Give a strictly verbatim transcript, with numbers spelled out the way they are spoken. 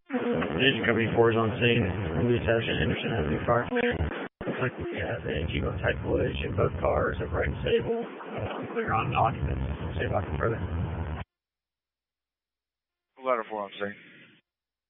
Agent Company four is on scene. Louis Session, Anderson Avenue Fire. Looks like we have a Chico type footage in both cars, upright and stable. Uh, clear on occupants. See if I can further. Letter four on scene.